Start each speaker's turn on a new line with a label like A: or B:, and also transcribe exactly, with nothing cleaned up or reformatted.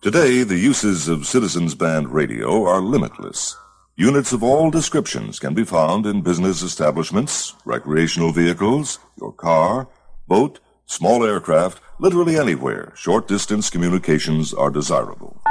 A: Today, the uses of Citizens Band radio are limitless. Units of all descriptions can be found in business establishments, recreational vehicles, your car, boat, small aircraft, literally anywhere short-distance communications are desirable.